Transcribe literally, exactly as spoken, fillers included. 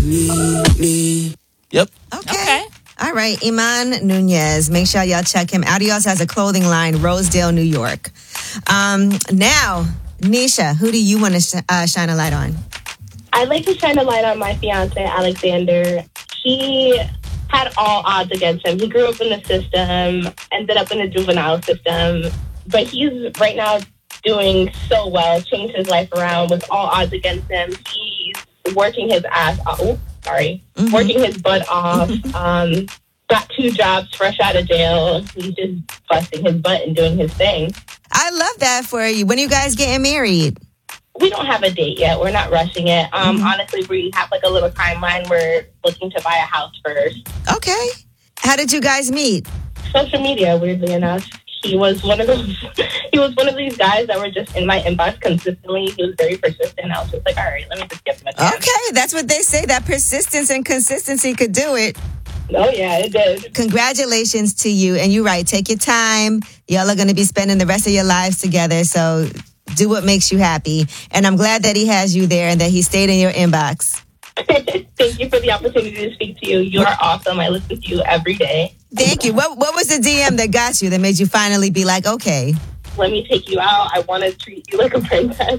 Yep. Okay. Okay. All right, Iman Nunez. Make sure y'all check him out. He also has a clothing line, Rosedale, New York. Um, now, Nisha, who do you want to sh- uh, shine a light on? I'd like to shine a light on my fiance, Alexander. He had all odds against him. He grew up in the system, ended up in the juvenile system, but he's right now doing so well, changed his life around with all odds against him. He's working his ass off. Oh, sorry. Mm-hmm. Working his butt off. Um, got two jobs fresh out of jail. He's just busting his butt and doing his thing. I love that for you. When are you guys getting married? We don't have a date yet. We're not rushing it. Um, mm-hmm. Honestly, we have like a little timeline. We're looking to buy a house first. Okay. How did you guys meet? Social media, weirdly enough. He was one of those. He was one of these guys that were just in my inbox consistently. He was very persistent. I was just like, all right, let me just give him a chance. Okay, that's what they say. That persistence and consistency could do it. Oh yeah, it did. Congratulations to you. And you're right. Take your time. Y'all are going to be spending the rest of your lives together. So do what makes you happy. And I'm glad that he has you there and that he stayed in your inbox. Thank you for the opportunity to speak to you. You are awesome. I listen to you every day. Thank you. What What was the D M that got you that made you finally be like, okay, let me take you out. I want to treat you like a princess.